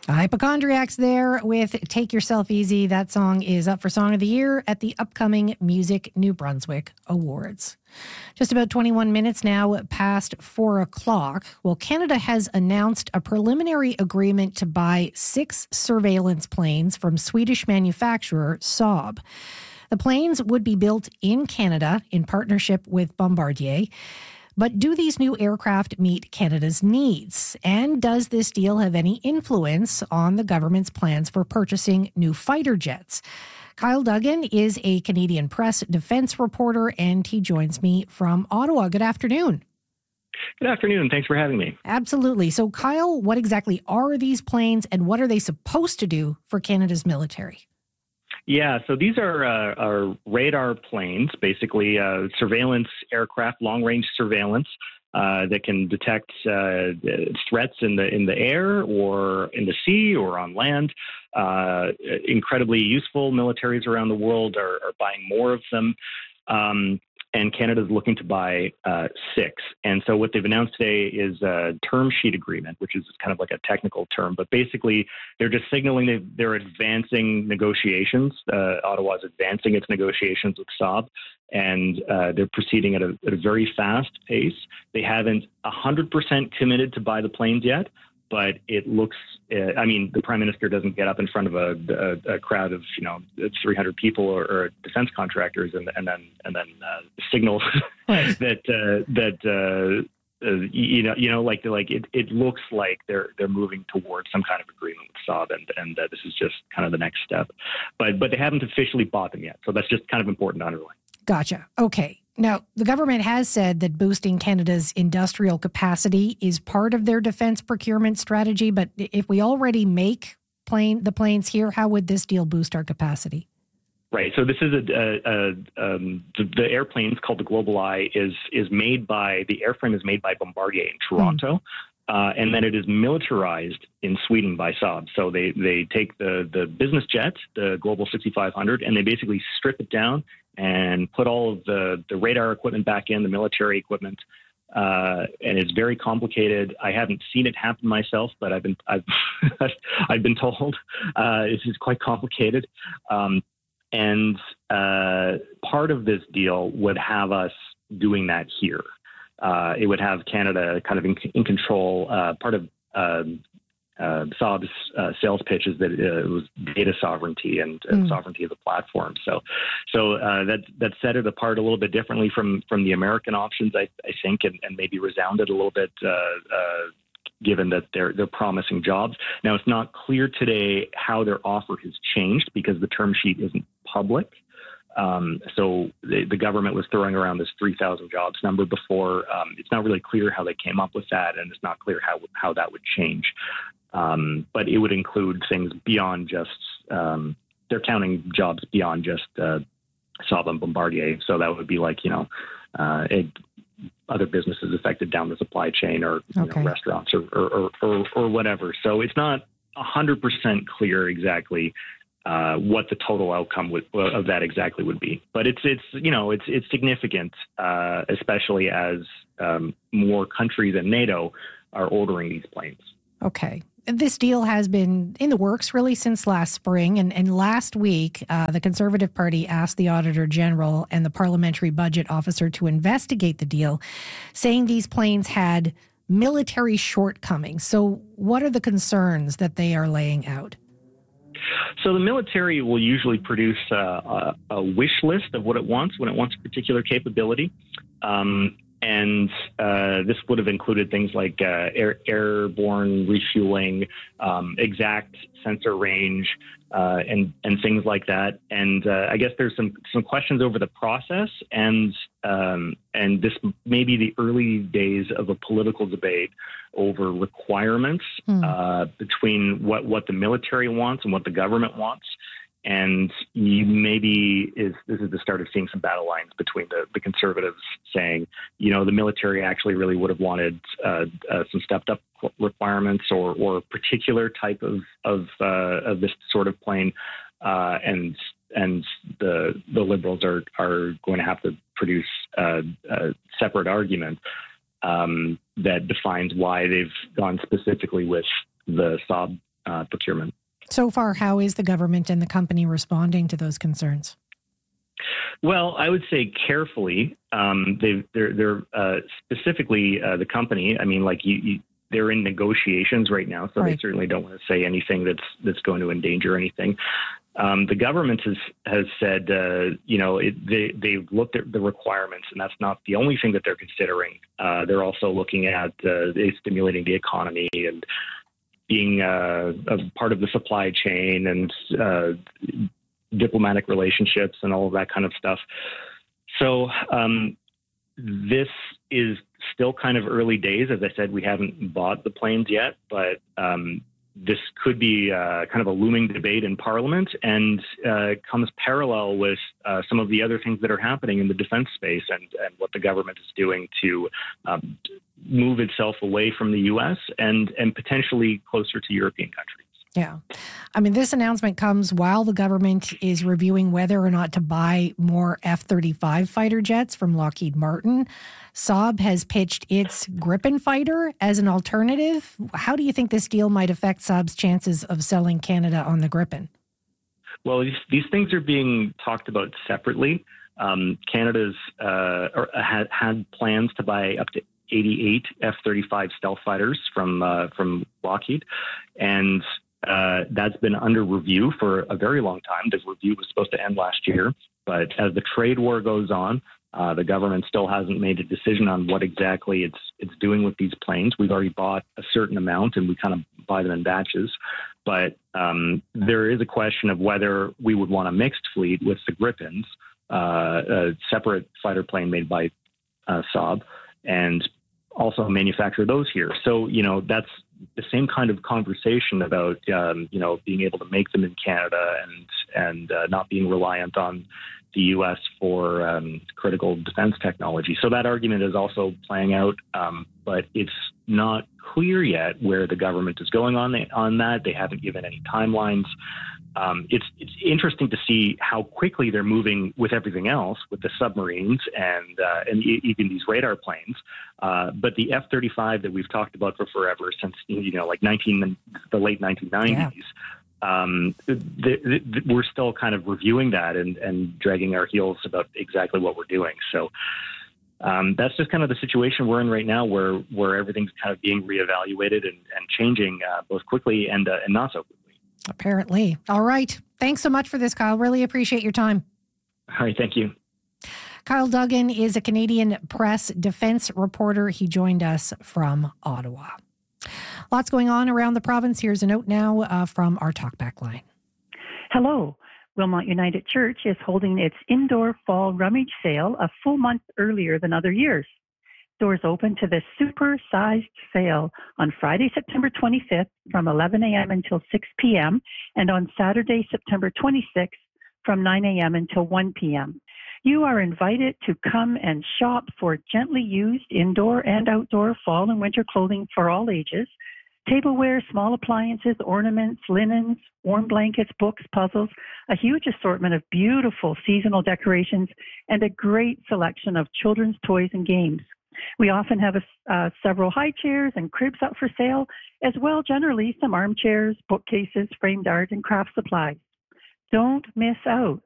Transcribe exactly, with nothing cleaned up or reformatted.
Hypochondriacs there with Take Yourself Easy. That song is up for Song of the Year at the upcoming Music New Brunswick Awards. Just about twenty-one minutes now past four o'clock. Well, Canada has announced a preliminary agreement to buy six surveillance planes from Swedish manufacturer Saab. The planes would be built in Canada in partnership with Bombardier. But do these new aircraft meet Canada's needs? And does this deal have any influence on the government's plans for purchasing new fighter jets? Kyle Duggan is a Canadian Press defense reporter, and he joins me from Ottawa. Good afternoon. Good afternoon. Thanks for having me. Absolutely. So, Kyle, what exactly are these planes, and what are they supposed to do for Canada's military? Yeah, so these are, uh, are radar planes, basically uh, surveillance aircraft, long-range surveillance uh, that can detect uh, threats in the in the air or in the sea or on land. Uh, incredibly useful. Militaries around the world are, are buying more of them. Um, And Canada is looking to buy uh, six. And so what they've announced today is a term sheet agreement, which is kind of like a technical term. But basically, they're just signaling that they're advancing negotiations. Uh, Ottawa is advancing its negotiations with Saab, and uh, they're proceeding at a, at a very fast pace. They haven't one hundred percent committed to buy the planes yet, but it looks, uh, I mean, the Prime Minister doesn't get up in front of a, a, a crowd of, you know, three hundred people or, or defense contractors and, and then and then uh, signal right. that uh, that uh, uh, you know you know like like it, it looks like they're they're moving towards some kind of agreement with Saab, and and uh, this is just kind of the next step. But but they haven't officially bought them yet, so that's just kind of important to underline. Gotcha. Okay. Now, the government has said that boosting Canada's industrial capacity is part of their defense procurement strategy. But if we already make plane the planes here, how would this deal boost our capacity? Right. So this is a, a, a um, the, the airplanes called the Global Eye is is made by the airframe is made by Bombardier in Toronto. Mm. Uh, and then it is militarized in Sweden by Saab. So they, they take the, the business jet, the Global sixty-five hundred, and they basically strip it down and put all of the, the radar equipment back in, the military equipment. Uh, and it's very complicated. I haven't seen it happen myself, but I've been I've I've been told uh, this is quite complicated. Um, and uh, part of this deal would have us doing that here. Uh, it would have Canada kind of in, in control. Uh, part of uh, uh, Saab's uh, sales pitch is that uh, it was data sovereignty and, and mm. sovereignty of the platform. So, so uh, that that set it apart a little bit differently from from the American options, I, I think, and, and maybe resounded a little bit. Uh, uh, given that they're they're promising jobs. Now, it's not clear today how their offer has changed because the term sheet isn't public. Um, so the, the government was throwing around this three thousand jobs number before. Um, it's not really clear how they came up with that, and it's not clear how how that would change. Um, but it would include things beyond just, um, they're counting jobs beyond just uh, Saab and Bombardier. So that would be like, you know, uh, it, other businesses affected down the supply chain or you okay. know, restaurants or or, or, or or whatever. So it's not one hundred percent clear exactly uh, what the total outcome would, of that exactly would be. But it's, it's you know, it's it's significant, uh, especially as um, more countries than NATO are ordering these planes. Okay. This deal has been in the works really since last spring. And, and last week, uh, the Conservative Party asked the Auditor General and the Parliamentary Budget Officer to investigate the deal, saying these planes had military shortcomings. So what are the concerns that they are laying out? So the military will usually produce uh, a, a wish list of what it wants when it wants a particular capability. Um, And uh, this would have included things like uh, air, airborne refueling, um, exact sensor range, uh, and and things like that. And uh, I guess there's some some questions over the process, and um, and this may be the early days of a political debate over requirements mm. uh, between what what the military wants and what the government wants. And you maybe is this is the start of seeing some battle lines between the, the Conservatives saying, you know, the military actually really would have wanted uh, uh, some stepped up requirements or or a particular type of of, uh, of this sort of plane, uh, and and the the Liberals are are going to have to produce uh, a separate argument um, that defines why they've gone specifically with the Saab uh, procurement. So far, how is the government and the company responding to those concerns? Well, I would say carefully. Um, they, they're, they're uh, specifically uh, the company. I mean, like you, you, they're in negotiations right now, so right. They certainly don't want to say anything that's that's going to endanger anything. Um, the government has has said, uh, you know, it, they they've looked at the requirements, and that's not the only thing that they're considering. Uh, they're also looking at uh, stimulating the economy and being uh, a part of the supply chain and uh, diplomatic relationships and all of that kind of stuff. So um, this is still kind of early days. As I said, we haven't bought the planes yet, but um, this could be uh, kind of a looming debate in Parliament, and uh, comes parallel with uh, some of the other things that are happening in the defense space and, and what the government is doing to um, move itself away from the U S and, and potentially closer to European countries. Yeah. I mean, this announcement comes while the government is reviewing whether or not to buy more F thirty-five fighter jets from Lockheed Martin. Saab has pitched its Gripen fighter as an alternative. How do you think this deal might affect Saab's chances of selling Canada on the Gripen? Well, these, these things are being talked about separately. Um, Canada's uh, or had, had plans to buy up to eighty-eight F thirty-five stealth fighters from uh, from Lockheed, and Uh, that's been under review for a very long time. The review was supposed to end last year, but as the trade war goes on, uh, the government still hasn't made a decision on what exactly it's it's doing with these planes. We've already bought a certain amount, and we kind of buy them in batches. But um, there is a question of whether we would want a mixed fleet with the Gripens, uh, a separate fighter plane made by uh, Saab, and also manufacture those here. So, you know, that's the same kind of conversation about, um, you know, being able to make them in Canada and and uh, not being reliant on the U S for um, critical defense technology. So that argument is also playing out, um, but it's not clear yet where the government is going on the, on that. They haven't given any timelines. Um, it's it's interesting to see how quickly they're moving with everything else, with the submarines and uh, and e- even these radar planes. Uh, but the F thirty-five that we've talked about for forever, since you know, like nineteen the late nineteen nineties, yeah. um, th- th- th- we're still kind of reviewing that and, and dragging our heels about exactly what we're doing. So um, that's just kind of the situation we're in right now, where where everything's kind of being reevaluated and, and changing uh, both quickly and uh, and not so quickly. Apparently. All right. Thanks so much for this, Kyle. Really appreciate your time. All right. Thank you. Kyle Duggan is a Canadian Press defense reporter. He joined us from Ottawa. Lots going on around the province. Here's a note now uh, from our talkback line. Hello. Wilmot United Church is holding its indoor fall rummage sale a full month earlier than other years. Doors open to the super-sized sale on Friday, September twenty-fifth from eleven a.m. until six p.m. and on Saturday, September twenty-sixth from nine a.m. until one p.m. You are invited to come and shop for gently used indoor and outdoor fall and winter clothing for all ages, tableware, small appliances, ornaments, linens, warm blankets, books, puzzles, a huge assortment of beautiful seasonal decorations, and a great selection of children's toys and games. We often have a, uh, several high chairs and cribs up for sale, as well generally some armchairs, bookcases, framed art, and craft supplies. Don't miss out.